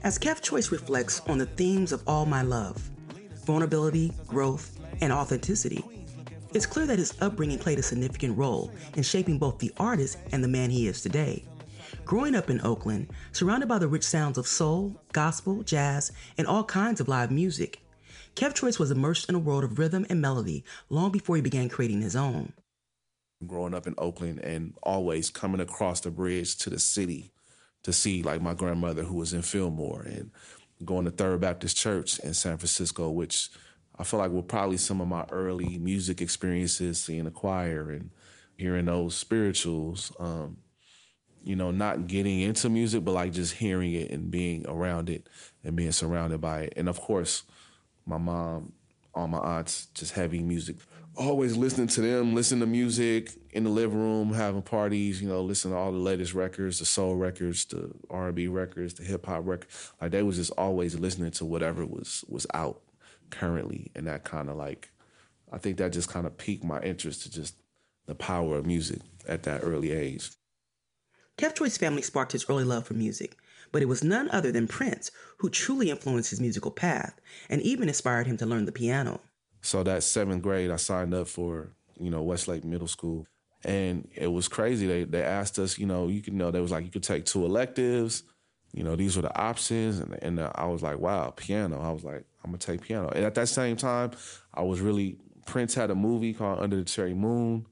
As Kev Choice reflects on the themes of All My Love, vulnerability, growth, and authenticity, it's clear that his upbringing played a significant role in shaping both the artist and the man he is today. Growing up in Oakland, surrounded by the rich sounds of soul, gospel, jazz, and all kinds of live music, Kev Choice was immersed in a world of rhythm and melody long before he began creating his own. Growing up in Oakland and always coming across the bridge to the city to see like my grandmother who was in Fillmore, and going to Third Baptist Church in San Francisco, which I feel like were probably some of my early music experiences, seeing the choir and hearing those spirituals. Not getting into music, but like just hearing it and being around it and being surrounded by it. And of course, my mom, all my aunts, just heavy music. Always listening to them, listening to music in the living room, having parties, listening to all the latest records, the soul records, the R&B records, the hip hop records. Like they was just always listening to whatever was out currently. And that kind of I think that just kind of piqued my interest to just the power of music at that early age. Kev Choice's family sparked his early love for music, but it was none other than Prince who truly influenced his musical path and even inspired him to learn the piano. So that 7th grade, I signed up for, Westlake Middle School. And it was crazy. They asked us, they was like, you could take 2 electives. These were the options. And I was like, wow, piano. I was like, I'm going to take piano. And at that same time, Prince had a movie called Under the Cherry Moon.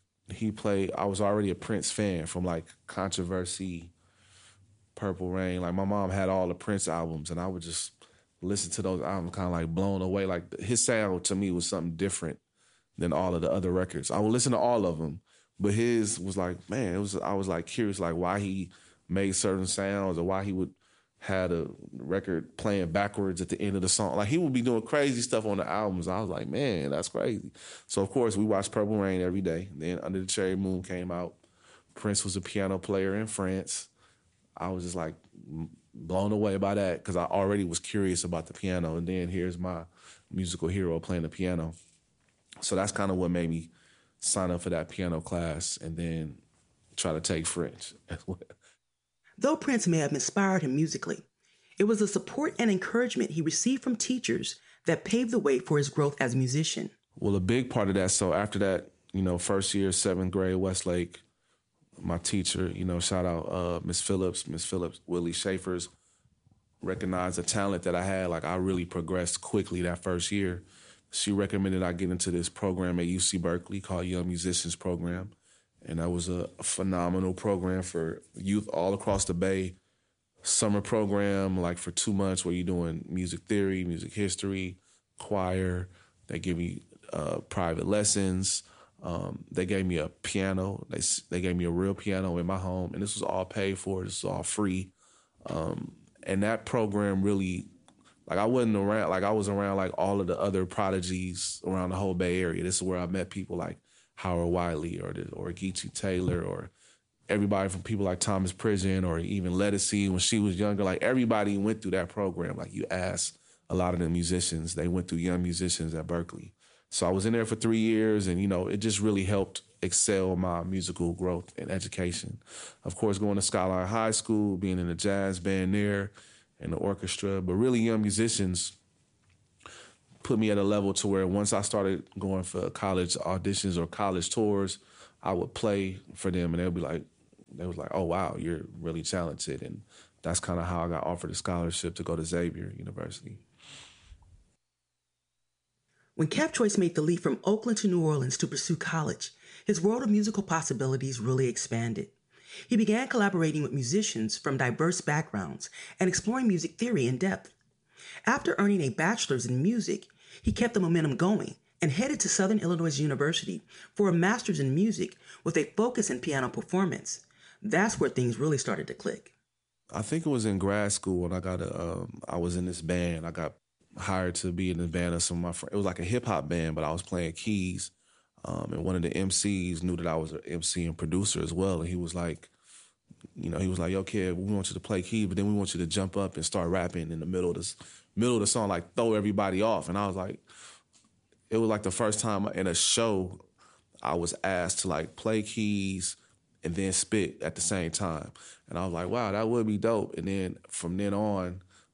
I was already a Prince fan from like Controversy, Purple Rain. Like my mom had all the Prince albums and I would just listen to those albums kind of like blown away. Like his sound to me was something different than all of the other records. I would listen to all of them, but his was like, man, I was like curious like why he made certain sounds or why he would had a record playing backwards at the end of the song. Like he would be doing crazy stuff on the albums. I was like, man, that's crazy. So of course we watched Purple Rain every day. Then Under the Cherry Moon came out. Prince was a piano player in France. I was just like blown away by that because I already was curious about the piano. And then here's my musical hero playing the piano. So that's kind of what made me sign up for that piano class and then try to take French as well. Though Prince may have inspired him musically, it was the support and encouragement he received from teachers that paved the way for his growth as a musician. Well, a big part of that, so after that, first year, 7th grade, Westlake, my teacher, shout out Miss Phillips, Willie Schaefer's, recognized the talent that I had. Like I really progressed quickly that first year. She recommended I get into this program at UC Berkeley called Young Musicians Program. And that was a phenomenal program for youth all across the Bay. Summer program, like for 2 months where you're doing music theory, music history, choir. They give me private lessons. They gave me a piano. They gave me a real piano in my home. And this was all paid for. This was all free. And that program really, like I wasn't around, like I was around like all of the other prodigies around the whole Bay Area. This is where I met people like Howard Wiley or Geechee Taylor or everybody from people like Thomas Pridgen or even Lettucey when she was younger. Like everybody went through that program. Like you ask a lot of the musicians, they went through Young Musicians at Berkeley. So I was in there for 3 years and, it just really helped excel my musical growth and education. Of course, going to Skyline High School, being in the jazz band there and the orchestra, but really Young Musicians put me at a level to where once I started going for college auditions or college tours, I would play for them and they was like, oh, wow, you're really talented. And that's kind of how I got offered a scholarship to go to Xavier University. When Kev Choice made the leap from Oakland to New Orleans to pursue college, his world of musical possibilities really expanded. He began collaborating with musicians from diverse backgrounds and exploring music theory in depth. After earning a bachelor's in music, he kept the momentum going and headed to Southern Illinois University for a master's in music with a focus in piano performance. That's where things really started to click. I think it was in grad school when I was in this band. I got hired to be in the band of some of my friends. It was like a hip hop band, but I was playing keys. And one of the MCs knew that I was an MC and producer as well. And he was like, yo, kid, we want you to play keys, but then we want you to jump up and start rapping in the middle of the song, like throw everybody off. And I was like, it was like the first time in a show I was asked to like play keys and then spit at the same time. And I was like, wow, that would be dope. And then from then on,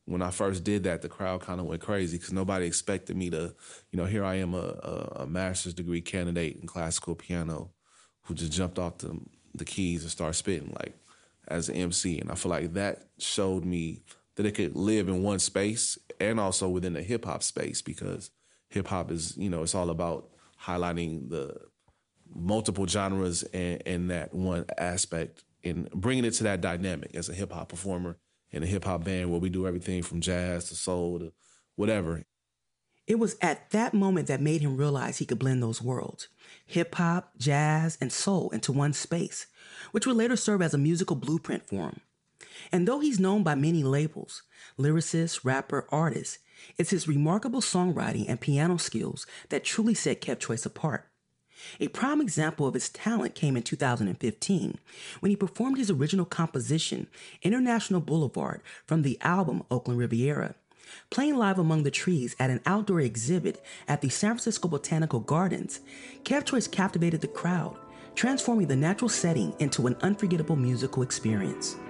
when I first did that, the crowd kind of went crazy because nobody expected me to, here I am, a master's degree candidate in classical piano who just jumped off the keys and started spitting like as an MC. And I feel like that showed me that it could live in one space and also within the hip hop space, because hip hop is, it's all about highlighting the multiple genres and that one aspect and bringing it to that dynamic as a hip hop performer in a hip hop band where we do everything from jazz to soul to whatever. It was at that moment that made him realize he could blend those worlds, hip hop, jazz, and soul, into one space, which would later serve as a musical blueprint for him. And though he's known by many labels, lyricist, rapper, artist, it's his remarkable songwriting and piano skills that truly set Kev Choice apart. A prime example of his talent came in 2015 when he performed his original composition, International Boulevard, from the album Oakland Riviera. Playing live among the trees at an outdoor exhibit at the San Francisco Botanical Gardens, Kev Choice captivated the crowd, transforming the natural setting into an unforgettable musical experience.